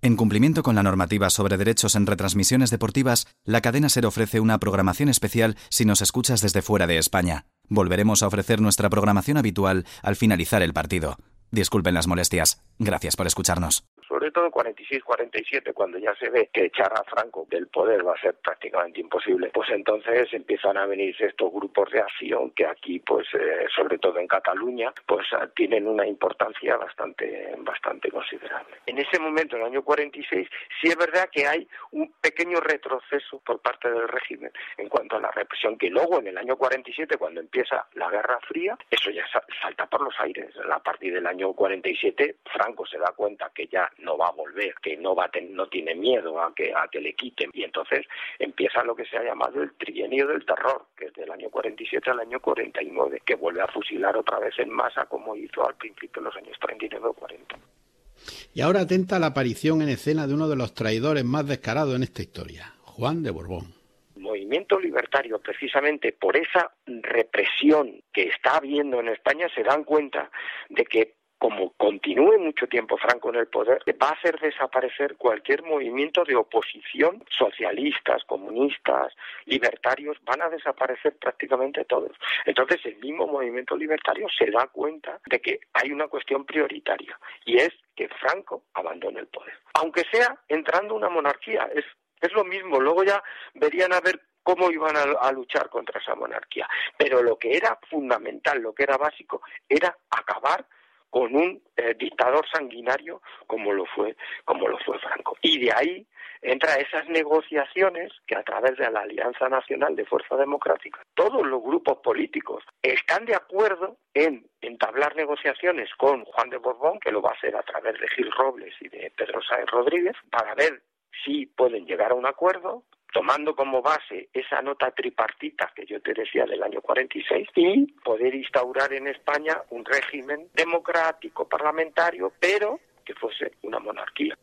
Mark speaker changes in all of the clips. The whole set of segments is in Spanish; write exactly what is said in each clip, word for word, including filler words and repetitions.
Speaker 1: En cumplimiento con la normativa sobre derechos en retransmisiones deportivas, la cadena SER ofrece una programación especial si nos escuchas desde fuera de España. Volveremos a ofrecer nuestra programación habitual al finalizar el partido. Disculpen las molestias. Gracias por escucharnos.
Speaker 2: Sobre todo en cuarenta y seis cuarenta y siete, cuando ya se ve que echar a Franco del poder va a ser prácticamente imposible, pues entonces empiezan a venirse estos grupos de acción que aquí, pues eh, sobre todo en Cataluña, pues tienen una importancia bastante, bastante considerable. En ese momento, en el año cuarenta y seis, sí es verdad que hay un pequeño retroceso por parte del régimen en cuanto a la represión, que luego en el año cuarenta y siete, cuando empieza la Guerra Fría, eso ya salta por los aires. A partir del año cuarenta y siete, Franco se da cuenta que ya no va a volver, que no va a ten, no tiene miedo a que a que le quiten, y entonces empieza lo que se ha llamado el trienio del terror, que es del año cuarenta y siete al año cuarenta y nueve, que vuelve a fusilar otra vez en masa como hizo al principio de los años treinta y nueve o cuarenta.
Speaker 3: Y ahora atenta a la aparición en escena de uno de los traidores más descarados en esta historia, Juan de Borbón.
Speaker 2: Movimiento libertario, precisamente por esa represión que está habiendo en España, se dan cuenta de que como continúe mucho tiempo Franco en el poder, va a hacer desaparecer cualquier movimiento de oposición, socialistas, comunistas, libertarios, van a desaparecer prácticamente todos. Entonces el mismo movimiento libertario se da cuenta de que hay una cuestión prioritaria, y es que Franco abandone el poder. Aunque sea entrando una monarquía, es, es lo mismo, luego ya verían a ver cómo iban a, a luchar contra esa monarquía. Pero lo que era fundamental, lo que era básico, era acabar con un eh, dictador sanguinario como lo fue como lo fue Franco. Y de ahí entra esas negociaciones que a través de la Alianza Nacional de Fuerza Democrática, todos los grupos políticos están de acuerdo en entablar negociaciones con Juan de Borbón, que lo va a hacer a través de Gil Robles y de Pedro Sáenz Rodríguez, para ver si pueden llegar a un acuerdo, tomando como base esa nota tripartita que yo te decía del año cuarenta y seis, y poder instaurar en España un régimen democrático, parlamentario, pero que fuese una monarquía.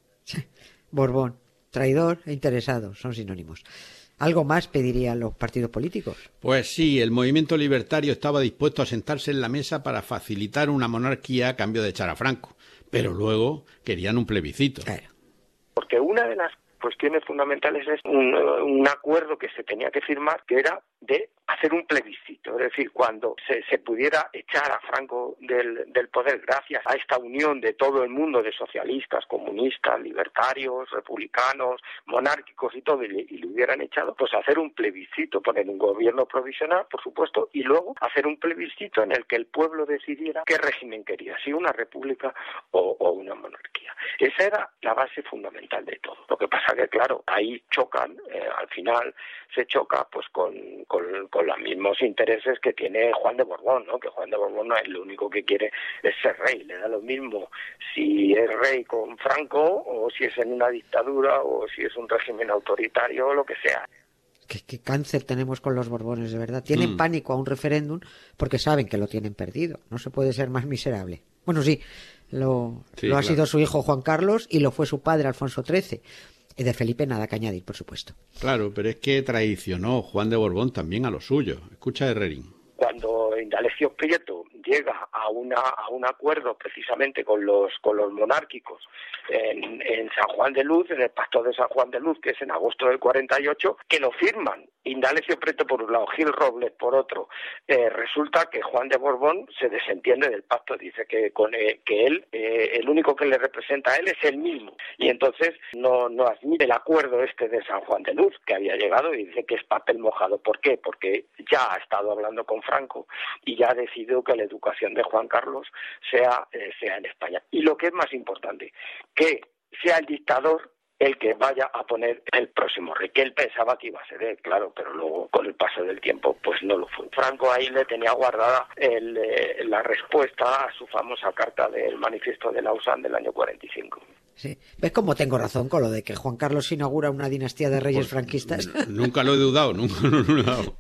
Speaker 4: Borbón, traidor e interesado, son sinónimos. ¿Algo más pedirían los partidos políticos?
Speaker 3: Pues sí, el movimiento libertario estaba dispuesto a sentarse en la mesa para facilitar una monarquía a cambio de echar a Franco, pero luego querían un plebiscito.
Speaker 4: Claro.
Speaker 2: Porque una de las cuestiones fundamentales es un, un acuerdo que se tenía que firmar, que era de hacer un plebiscito, es decir, cuando se, se pudiera echar a Franco del, del poder gracias a esta unión de todo el mundo de socialistas, comunistas, libertarios, republicanos, monárquicos y todo, y, y lo hubieran echado, pues hacer un plebiscito, poner un gobierno provisional, por supuesto, y luego hacer un plebiscito en el que el pueblo decidiera qué régimen quería, si una república o, o una monarquía. Esa era la base fundamental de todo. Lo que pasa que, claro, ahí chocan, eh, al final se choca pues con, con, con los mismos intereses que tiene Juan de Borbón, ¿no? Que Juan de Borbón no es lo único que quiere es ser rey, le da lo mismo si es rey con Franco o si es en una dictadura o si es un régimen autoritario o lo que sea.
Speaker 4: ¿Qué, qué cáncer tenemos con los Borbones, de verdad? Tienen mm. pánico a un referéndum porque saben que lo tienen perdido. No se puede ser más miserable. Bueno, sí, lo,
Speaker 3: sí,
Speaker 4: lo ha
Speaker 3: claro.
Speaker 4: sido su hijo Juan Carlos y lo fue su padre Alfonso trece. Y de Felipe nada que añadir, por supuesto.
Speaker 3: Claro, pero es que traicionó Juan de Borbón también a lo suyo. Escucha a Herrerín.
Speaker 2: Cuando Indalecio Prieto llega a una a un acuerdo precisamente con los con los monárquicos en, en San Juan de Luz, en el Pacto de San Juan de Luz, que es en agosto del cuarenta y ocho, que lo firman Indalecio Prieto por un lado, Gil Robles por otro, eh, resulta que Juan de Borbón se desentiende del pacto, dice que con eh, que él, eh, el único que le representa a él es él mismo, y entonces no, no admite el acuerdo este de San Juan de Luz que había llegado, y dice que es papel mojado. ¿Por qué? Porque ya ha estado hablando con Franco y ya ha decidido que la educación de Juan Carlos sea, eh, sea en España. Y lo que es más importante, que sea el dictador el que vaya a poner el próximo rey, que él pensaba que iba a ser él, claro, pero luego con el paso del tiempo pues no lo fue. Franco ahí le tenía guardada el, eh, la respuesta a su famosa carta del Manifiesto de Lausanne del año cuarenta y cinco.
Speaker 4: Sí. ¿Ves cómo tengo razón con lo de que Juan Carlos inaugura una dinastía de reyes pues, franquistas?
Speaker 3: Nunca lo he dudado, nunca lo he dudado.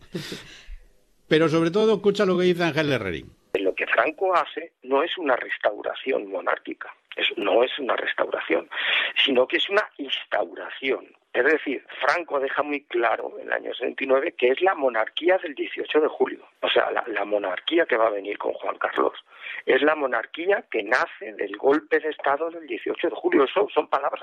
Speaker 3: Pero sobre todo escucha lo que dice Ángel Herrerín.
Speaker 2: Lo que Franco hace no es una restauración monárquica, es, no es una restauración, sino que es una instauración. Es decir, Franco deja muy claro en el año sesenta y nueve que es la monarquía del dieciocho de julio. O sea, la, la monarquía que va a venir con Juan Carlos es la monarquía que nace del golpe de Estado del dieciocho de julio. Eso son palabras